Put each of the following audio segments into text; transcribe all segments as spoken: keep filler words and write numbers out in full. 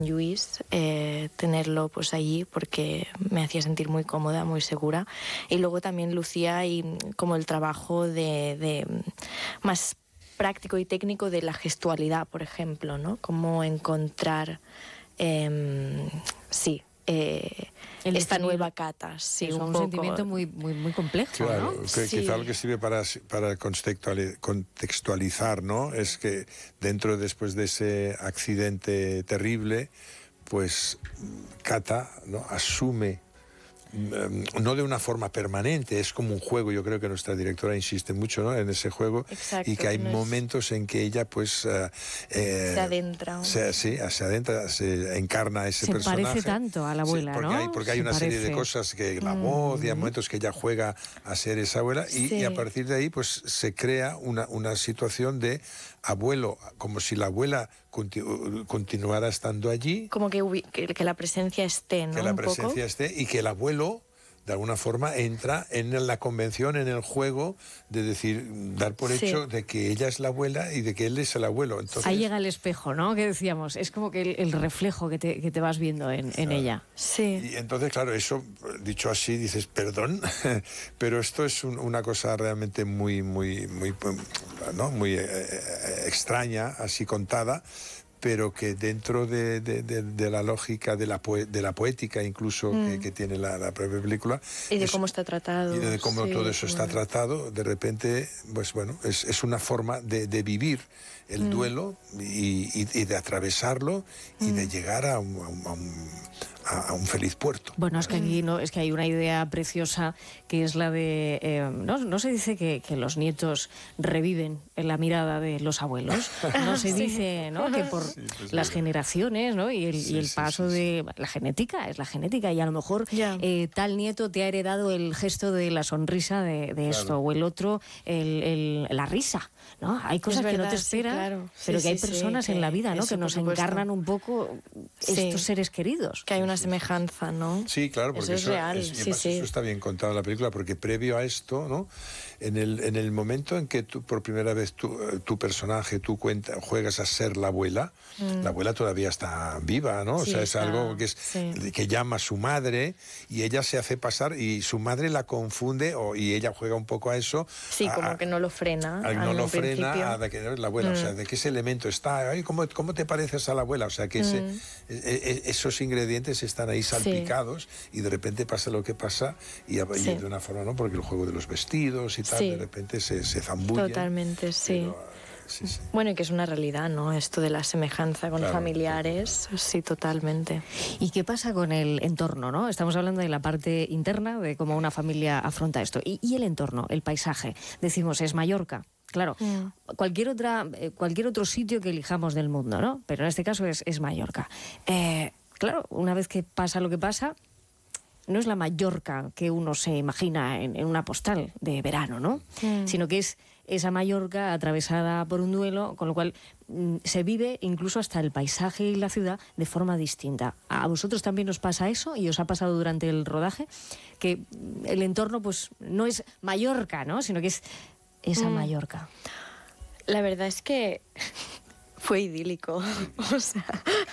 Lluís, eh, tenerlo pues allí porque me hacía sentir muy cómoda, muy segura. Y luego también Lucía y como el trabajo de, de más práctico y técnico de la gestualidad, por ejemplo, ¿no? Cómo encontrar, eh, sí, eh, esta nueva Cata. Sí, es un, un sentimiento muy, muy, muy complejo, claro, ¿no? que Sí. quizá lo que sirve para, para contextualizar, ¿no? Es que dentro, después de ese accidente terrible, pues Cata, ¿no?, asume, no de una forma permanente, es como un juego. Yo creo que nuestra directora insiste mucho, ¿no?, en ese juego. Exacto, y que hay no es... momentos en que ella pues uh, eh, se adentra se, sí, se adentra, se encarna ese se personaje. Se parece tanto a la abuela, sí, porque ¿no? hay, porque hay se una parece. serie de cosas, que la mm. voz, y hay momentos que ella juega a ser esa abuela, y, sí. y a partir de ahí pues se crea una, una situación de abuelo, como si la abuela continu continuara estando allí. Como que, que, que la presencia esté, ¿no? Que la Un presencia poco. esté, y que el abuelo de alguna forma entra en la convención, en el juego de decir, dar por sí. hecho de que ella es la abuela y de que él es el abuelo. Entonces, ahí llega el espejo, ¿no? Que decíamos, es como que el, el reflejo que te, que te vas viendo en, en ella. Sí. Y entonces, claro, eso, dicho así, dices, perdón, pero esto es un, una cosa realmente muy, muy, muy, ¿no?, muy eh, extraña, así contada, pero que dentro de, de, de, de la lógica de la, poe, de la poética incluso mm. que, que tiene la, la propia película. Y de es, cómo está tratado. Y de cómo sí, todo eso bueno. está tratado, de repente, pues bueno, es, es una forma de, de vivir el mm. duelo y, y, y de atravesarlo mm. y de llegar a un, a un, a un a un feliz puerto. Bueno, es que aquí no, es que hay una idea preciosa que es la de, eh, no, no se dice que, que los nietos reviven en la mirada de los abuelos, no se sí. dice, ¿no?, que por sí, pues las verdad. generaciones, ¿no?, y el, sí, y el paso sí, sí, de la genética, es la genética, y a lo mejor yeah. eh, tal nieto te ha heredado el gesto de la sonrisa de, de claro. esto, o el otro el, el, la risa, ¿no? Hay cosas verdad, que no te esperas, sí, claro. pero sí, que hay sí, personas sí, en que la vida, ¿no?, que nos encarnan un poco estos seres queridos. Que hay una semejanza, ¿no? Sí, claro, porque eso es eso, real. Es, sí, sí. eso está bien contado en la película, porque previo a esto, ¿no?, en el, en el momento en que tú, por primera vez tu, tu personaje, tú cuenta, juegas a ser la abuela, mm. la abuela todavía está viva, ¿no? Sí, o sea, es está, algo que, es, sí. que llama a su madre, y ella se hace pasar, y su madre la confunde, o, y ella juega un poco a eso. Sí, a, como que no lo frena. A, no lo frena, a de que no es la abuela, mm. o sea, de que ese elemento está, ay, ¿cómo, ¿cómo te pareces a la abuela? O sea, que ese, mm. e, e, esos ingredientes están ahí salpicados, sí. y de repente pasa lo que pasa, y, y sí. de una forma, ¿no?, porque el juego de los vestidos y tal, sí. de repente se, se zambullen. Totalmente, sí. Pero, sí, sí. Bueno, y que es una realidad, ¿no?, esto de la semejanza con claro, familiares, claro. sí, totalmente. ¿Y qué pasa con el entorno, no? Estamos hablando de la parte interna, de cómo una familia afronta esto. Y, y el entorno, el paisaje. Decimos, es Mallorca. Claro, mm. cualquier, otra, cualquier otro sitio que elijamos del mundo, ¿no? Pero en este caso es, es Mallorca. Eh, claro, una vez que pasa lo que pasa, no es la Mallorca que uno se imagina en, en una postal de verano, ¿no? Mm. Sino que es esa Mallorca atravesada por un duelo, con lo cual mm, se vive incluso hasta el paisaje y la ciudad de forma distinta. ¿A vosotros también os pasa eso? ¿Y os ha pasado durante el rodaje? Que el entorno pues no es Mallorca, ¿no?, sino que es esa mm. Mallorca. La verdad es que fue idílico, o sea,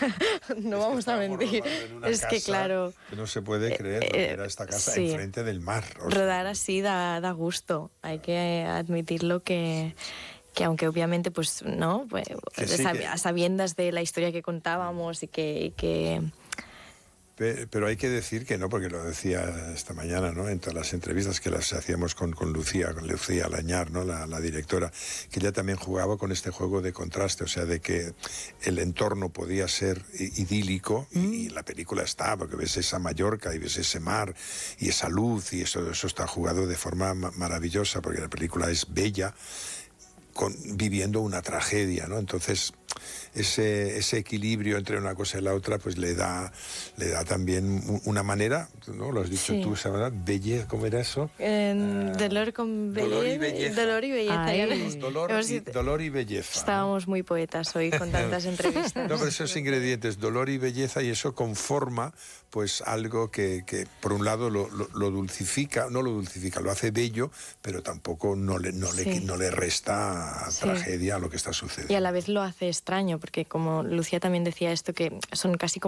no es vamos a mentir. Es que claro, que no se puede creer, eh, que era esta casa sí. enfrente del mar. O sea, rodar así da, da gusto. Hay que admitirlo que que aunque obviamente pues no, pues, que sí, sab que... sabiendas de la historia que contábamos y que, y que pero hay que decir que no, porque lo decía esta mañana, ¿no?, en todas las entrevistas que las hacíamos con, con Lucía, con Lucía Lañar, ¿no?, la, la directora, que ella también jugaba con este juego de contraste, o sea, de que el entorno podía ser idílico, mm. y, y la película está, porque ves esa Mallorca y ves ese mar y esa luz, y eso, eso está jugado de forma maravillosa, porque la película es bella, con, viviendo una tragedia, ¿no? Entonces ese, ese equilibrio entre una cosa y la otra pues le da, le da también una manera, ¿no? Lo has dicho sí. tú, Samara, belleza, ¿cómo era eso? Eh, uh, dolor con belleza. Dolor y belleza. Dolor y belleza. Ay. Dolor, y, dolor y belleza. Estábamos ¿no? muy poetas hoy con tantas entrevistas. No, pero esos ingredientes, dolor y belleza, y eso conforma pues algo que, que por un lado lo, lo, lo dulcifica, no lo dulcifica, lo hace bello, pero tampoco no le, no sí. le, no le resta sí. tragedia a lo que está sucediendo. Y a la vez lo hace extraño, porque como Lucía también decía esto, que son casi como